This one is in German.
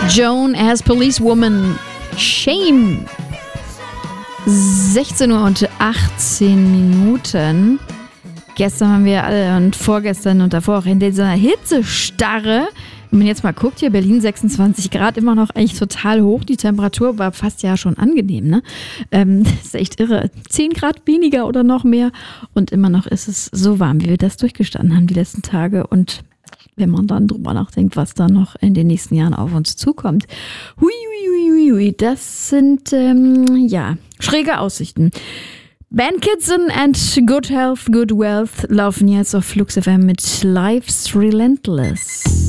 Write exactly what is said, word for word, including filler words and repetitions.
Joan as Policewoman. Shame. sechzehn Uhr und achtzehn Minuten. Gestern waren wir alle und vorgestern und davor auch in dieser Hitzestarre. Wenn man jetzt mal guckt, hier Berlin sechsundzwanzig Grad, immer noch eigentlich total hoch. Die Temperatur war fast ja schon angenehm, ne? Ähm, das ist echt irre. zehn Grad weniger oder noch mehr. Und immer noch ist es so warm, wie wir das durchgestanden haben die letzten Tage. Und wenn man dann drüber nachdenkt, was da noch in den nächsten Jahren auf uns zukommt. Hui, hui, hui, hui. Das sind, ähm, ja, schräge Aussichten. Band Kitson and Good Health, Good Wealth laufen jetzt auf Flux F M mit Life's Relentless.